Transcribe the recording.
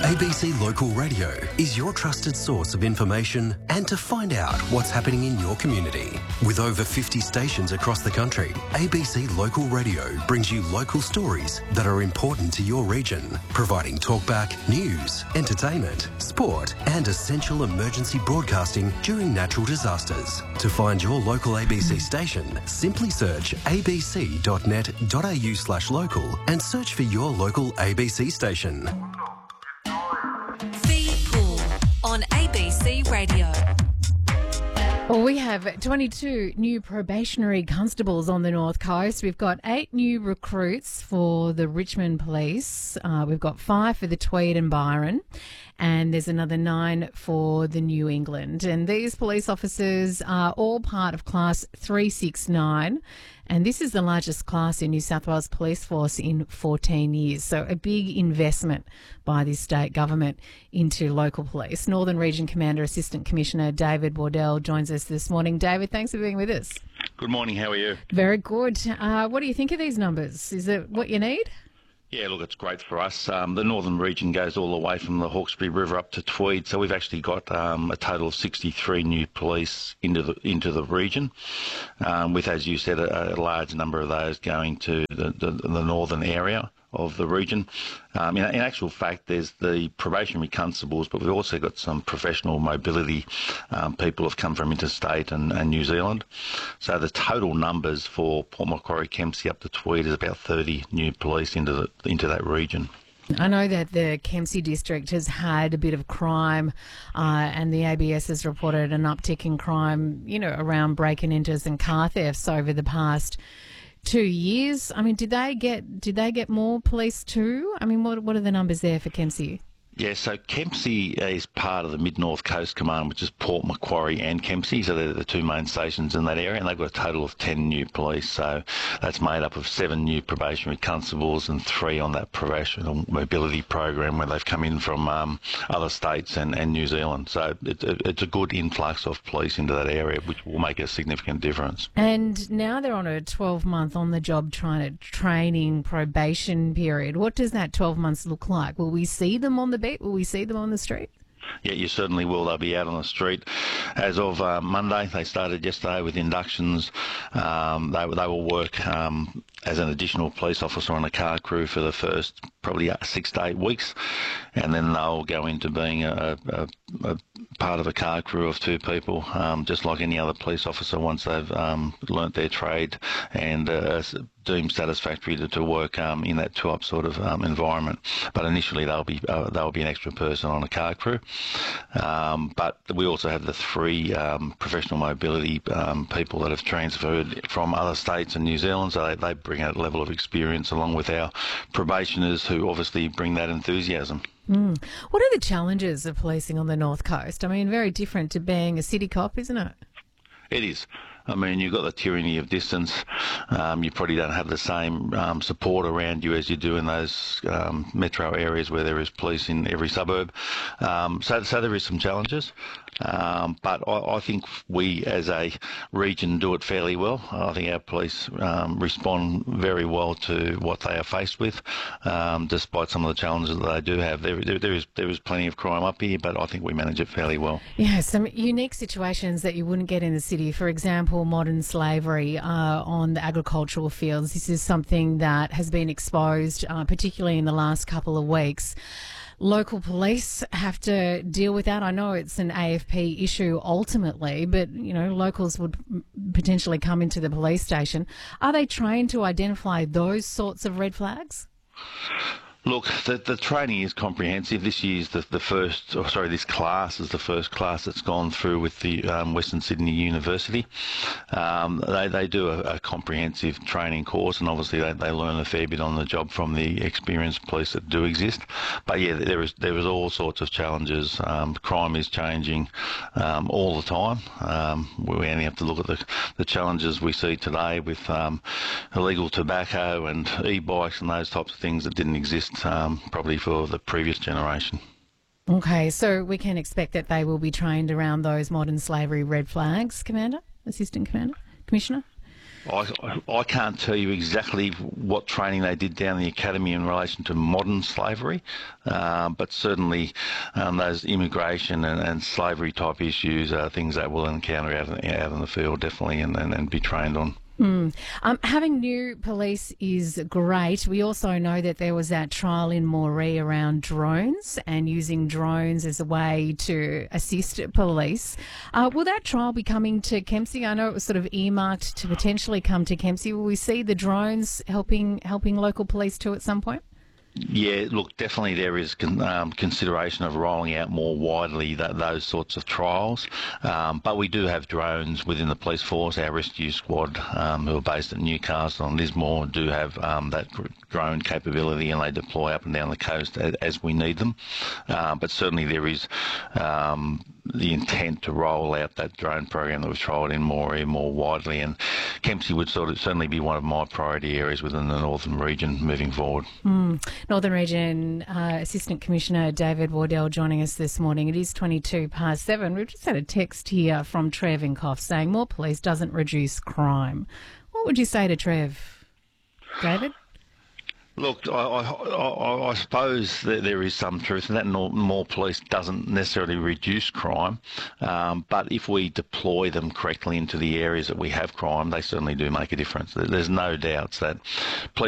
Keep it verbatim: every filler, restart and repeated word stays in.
A B C Local Radio is your trusted source of information and to find out what's happening in your community. With over fifty stations across the country, A B C Local Radio brings you local stories that are important to your region, providing talkback, news, entertainment, sport and essential emergency broadcasting during natural disasters. To find your local A B C station, simply search abc.net.au slash local and search for your local A B C station. Feed on A B C Radio. Well, we have twenty-two new probationary constables on the North Coast. We've got eight new recruits for the Richmond Police. Uh, we've got five for the Tweed and Byron. And there's another nine for the New England. And these police officers are all part of Class three sixty-nine. And this is the largest class in New South Wales Police Force in fourteen years. So a big investment by the state government into local police. Northern Region Commander Assistant Commissioner David Wardell joins us this morning. David, thanks for being with us. Good morning. How are you? Very good. Uh, what do you think of these numbers? Is it what you need? Yeah, look, it's great for us. Um, the Northern Region goes all the way from the Hawkesbury River up to Tweed, so we've actually got um, a total of sixty-three new police into the into the region, um, with, as you said, a, a large number of those going to the, the, the northern area of the region. Um, in, in actual fact, there's the probationary constables, but we've also got some professional mobility um, people have come from interstate and, and New Zealand. So the total numbers for Port Macquarie, Kempsey up to Tweed is about thirty new police into the, into that region. I know that the Kempsey district has had a bit of crime, uh, and the A B S has reported an uptick in crime, you know, around break-and-enters and car thefts over the past two years. I mean, did they get did they get more police too? I mean, what what are the numbers there for Kempsey? Yeah, so Kempsey is part of the Mid-North Coast Command, which is Port Macquarie and Kempsey, so they're the two main stations in that area, and they've got a total of ten new police. So that's made up of seven new probationary constables and three on that probational mobility program where they've come in from um, other states and, and New Zealand. So it, it, it's a good influx of police into that area, which will make a significant difference. And now they're on a twelve-month on-the-job trying to training probation period. What does that twelve months look like? Will we see them on the Will we see them on the street? Yeah, you certainly will. They'll be out on the street. As of uh, Monday, they started yesterday with inductions. Um, they, they will work um, as an additional police officer on a car crew for the first probably six to eight weeks, and then they'll go into being a, a, a part of a car crew of two people, um, just like any other police officer once they've um, learnt their trade and uh, deemed satisfactory to, to work um, in that two-up sort of um, environment. But initially they'll be uh, they'll be an extra person on a car crew. Um, but we also have the three um, professional mobility um, people that have transferred from other states and New Zealand, so they, they bring a level of experience along with our probationers who obviously bring that enthusiasm. Mm. What are the challenges of policing on the North Coast? I mean, very different to being a city cop, isn't it? It is. I mean, you've got the tyranny of distance. Um, you probably don't have the same um, support around you as you do in those um, metro areas where there is police in every suburb. Um, so, so there is some challenges. Um, but I, I think we, as a region, do it fairly well. I think our police um, respond very well to what they are faced with, um, despite some of the challenges that they do have. There, there, there is there is plenty of crime up here, but I think we manage it fairly well. Yeah, some unique situations that you wouldn't get in the city. For example, modern slavery uh, on the agricultural fields. This is something that has been exposed, uh, particularly in the last couple of weeks. Local police have to deal with that. I know it's an A F P issue ultimately, but, you know, locals would potentially come into the police station. Are they trained to identify those sorts of red flags? Look, the, the training is comprehensive. This year's the, the first, or sorry, this class is the first class that's gone through with the um, Western Sydney University. Um, they, they do a, a comprehensive training course, and obviously they, they learn a fair bit on the job from the experienced police that do exist. But yeah, there is there is all sorts of challenges. Um, crime is changing um, all the time. Um, we only have to look at the, the challenges we see today with um, illegal tobacco and e-bikes and those types of things that didn't exist Um, probably for the previous generation. Okay, so we can expect that they will be trained around those modern slavery red flags, Commander, Assistant Commander, Commissioner? I, I can't tell you exactly what training they did down the academy in relation to modern slavery, uh, but certainly um, those immigration and, and slavery type issues are things they will encounter out in, out in the field, definitely, and, and, and be trained on. Mm. Um, having new police is great. We also know that there was that trial in Moree around drones and using drones as a way to assist police. Uh, will that trial be coming to Kempsey? I know it was sort of earmarked to potentially come to Kempsey. Will we see the drones helping helping local police too at some point? Yeah, look, definitely there is con- um, consideration of rolling out more widely that, those sorts of trials. Um, but we do have drones within the police force. Our rescue squad, um, who are based at Newcastle and Lismore, do have um, that drone capability, and they deploy up and down the coast as, as we need them. Uh, but certainly there is um, the intent to roll out that drone program that was trialled in Moree more widely, and Kempsey would sort of certainly be one of my priority areas within the Northern Region moving forward. Mm. Northern Region uh, Assistant Commissioner David Wardell joining us this morning. It is twenty-two past seven. We've just had a text here from Trev in Coff saying more police doesn't reduce crime. What would you say to Trev, David? Look, I, I, I, I suppose that there is some truth in that. More police doesn't necessarily reduce crime, um, but if we deploy them correctly into the areas that we have crime, they certainly do make a difference. There's no doubts that police